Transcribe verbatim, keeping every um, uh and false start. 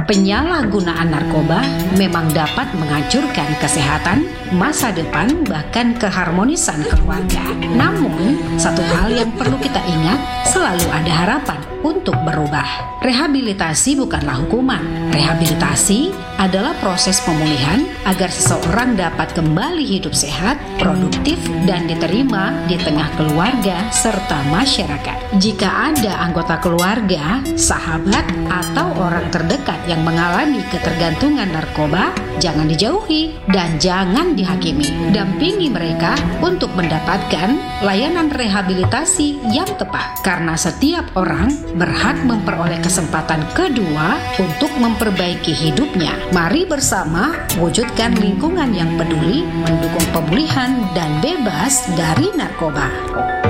Penyalahgunaan narkoba memang dapat menghancurkan kesehatan, masa depan, bahkan keharmonisan keluarga. Namun, satu hal yang perlu kita ingat, selalu ada harapan untuk berubah. Rehabilitasi bukanlah hukuman. Rehabilitasi adalah proses pemulihan agar seseorang dapat kembali hidup sehat, produktif, dan diterima di tengah keluarga serta masyarakat. Jika ada anggota keluarga, sahabat, atau orang terdekat yang mengalami ketergantungan narkoba, jangan dijauhi dan jangan dihakimi. Dampingi mereka untuk mendapatkan layanan rehabilitasi yang tepat, karena setiap orang berhak memperoleh kesempatan kedua untuk memperbaiki hidupnya. Mari bersama wujudkan lingkungan yang peduli, mendukung pemulihan dan bebas dari narkoba.